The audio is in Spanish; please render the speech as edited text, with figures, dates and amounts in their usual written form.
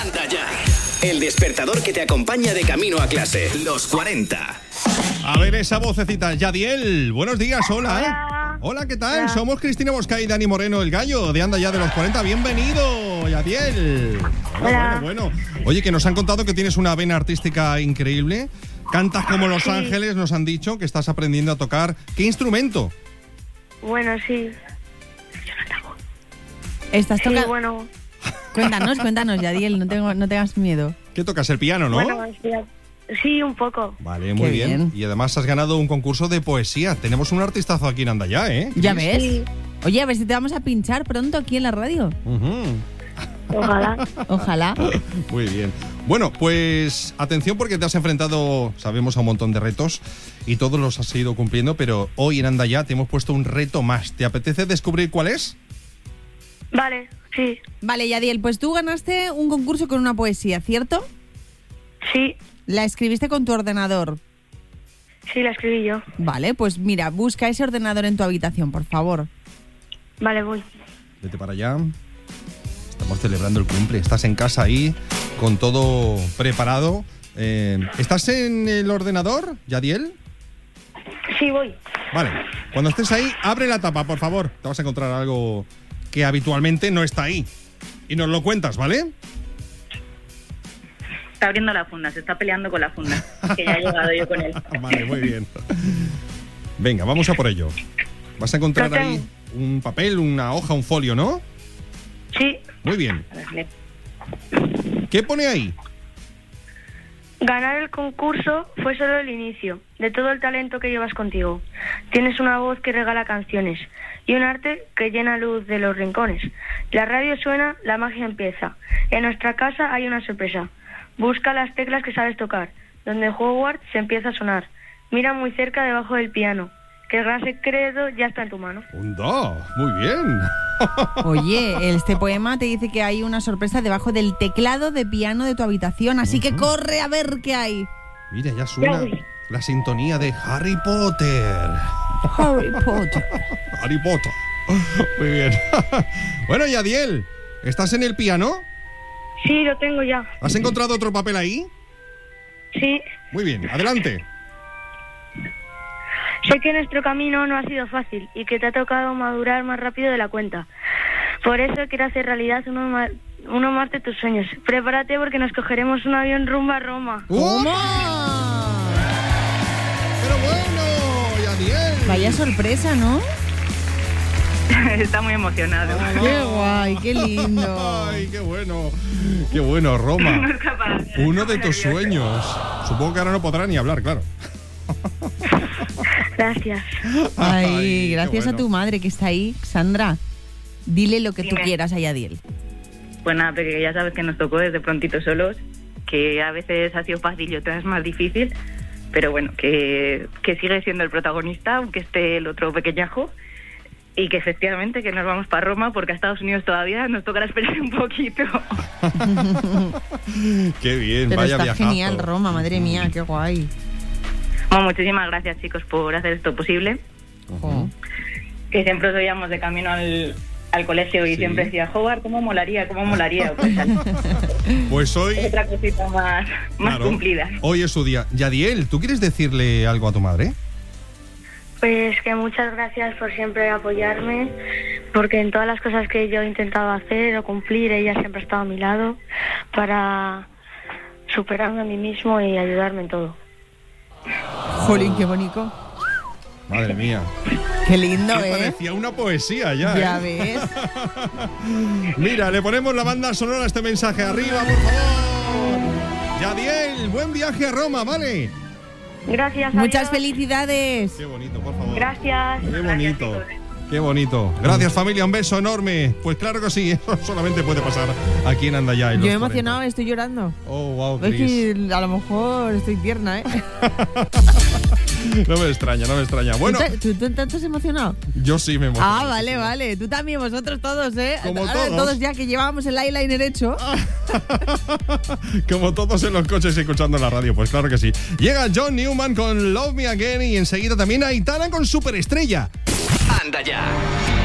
Anda ya. El despertador que te acompaña de camino a clase. Los 40. A ver esa vocecita. Yadiel, buenos días, hola. Hola. Hola, ¿qué tal? Hola. Somos Cristina Mosca y Dani Moreno, el gallo de Anda Ya de los 40. Bienvenido, Yadiel. Hola. Bueno. Oye, que nos han contado que tienes una vena artística increíble. Cantas como Los Ángeles, nos han dicho que estás aprendiendo a tocar. ¿Qué instrumento? Bueno, sí. Estás Sí, tocando. bueno. Cuéntanos, Yadiel, no tengas miedo. ¿Qué tocas? El piano, ¿no? Bueno, sí, un poco. Vale, muy Qué bien. bien. Y además has ganado un concurso de poesía. Tenemos un artistazo aquí en Anda Ya, ¿eh? ¿Ya Cris? ves? Sí, Oye, a ver si te vamos a pinchar pronto aquí en la radio. Ujú. ojalá. Ojalá. Muy bien. Bueno, pues atención porque te has enfrentado, sabemos, a un montón de retos y todos los has ido cumpliendo, pero hoy en Anda Ya te hemos puesto un reto más. ¿Te apetece descubrir cuál es? Vale, sí. Vale, Yadiel, pues tú ganaste un concurso con una poesía, ¿cierto? Sí, La escribiste con tu ordenador. sí, la escribí yo. Vale, pues mira, busca ese ordenador en tu habitación, por favor. Vale, voy. Vete para allá. Estamos celebrando el cumple. Estás en casa ahí con todo preparado. ¿Estás en el ordenador, Yadiel? Sí, voy. Vale. Cuando estés ahí, abre la tapa, por favor. Te vas a encontrar algo que habitualmente no está ahí. Y nos lo cuentas, ¿vale? Está abriendo la funda, se está peleando con la funda, que ya he llegado yo con él. Vale, muy bien. Venga, vamos a por ello. Vas a encontrar Lo tengo. ahí un papel, una hoja, un folio, ¿no? Sí. Muy bien. A ver, ¿Qué pone ahí? Ganar el concurso fue solo el inicio de todo el talento que llevas contigo. Tienes una voz que regala canciones y un arte que llena luz de los rincones. La radio suena, la magia empieza. En nuestra casa hay una sorpresa. Busca las teclas que sabes tocar. Donde Hogwarts se empieza a sonar. Mira muy cerca debajo del piano, que el gran secreto ya está en tu mano. Un do. Muy bien. Oye, este poema te dice que hay una sorpresa debajo del teclado de piano de tu habitación, así que corre a ver qué hay. Mira, ya suena la sintonía de Harry Potter. Harry Potter. Harry Potter. Muy bien. Bueno, Yadiel, ¿estás en el piano? Sí, lo tengo ya. ¿Has encontrado otro papel ahí? Sí. Muy bien, adelante. Sé que nuestro camino no ha sido fácil y que te ha tocado madurar más rápido de la cuenta. Por eso quiero hacer realidad uno más de tus sueños. Prepárate porque nos cogeremos un avión rumbo a Roma. ¿Cómo? Pero bueno, Yadiel. Vaya sorpresa, ¿no? está muy emocionado. Qué guay, qué lindo. Ay, qué bueno. Qué bueno, Roma. No es capaz. Uno de tus sueños. Supongo que ahora no podrá ni hablar, claro. Gracias. Ay, qué gracias bueno. a tu madre que está ahí, Sandra. Dile lo que tú Dime. quieras a Yadiel. Pues nada, porque ya sabes que nos tocó desde prontito solos, que a veces ha sido fácil y otras más difícil, pero bueno, que sigue siendo el protagonista, aunque esté el otro pequeñajo, y que efectivamente que nos vamos para Roma, porque a Estados Unidos todavía nos tocará esperar un poquito. Qué bien, Pero vaya está viajazo. genial Roma, madre mía, qué guay. Bueno, muchísimas gracias, chicos, por hacer esto posible, Jo. que siempre os oíamos de camino al colegio y Sí. siempre decía, joder, ¿cómo molaría? Pues, Pues hoy... otra cosita más claro, cumplida. hoy es su día. Yadiel, ¿tú quieres decirle algo a tu madre? Pues que muchas gracias por siempre apoyarme, porque en todas las cosas que yo he intentado hacer o cumplir, ella siempre ha estado a mi lado para superarme a mí mismo y ayudarme en todo. Jolín, qué bonito. Madre mía. Qué lindo, Me ¿eh? parecía una poesía ya. Ya ¿eh? ves. Mira, le ponemos la banda sonora a este mensaje. Arriba, por favor. Yadiel, buen viaje a Roma, ¿vale? Gracias. Muchas adiós. felicidades. Qué bonito, por favor. Gracias. Qué bonito. Qué bonito. Gracias, familia. Un beso enorme. Pues claro que sí, eso solamente puede pasar aquí en Anda Ya. Yo me he emocionado, estoy llorando. Oh, wow, Es Cris. que a lo mejor estoy tierna, ¿eh? No me extraña, no me extraña. Bueno, ¿Tú estás emocionado? yo sí me emociono. Ah, vale, vale. Tú también, vosotros todos, ¿eh? Como Ahora todos. ya que llevábamos el eyeliner hecho. Como todos en los coches escuchando la radio, pues claro que sí. Llega John Newman con Love Me Again y enseguida también Aitana con Superestrella. Anda ya.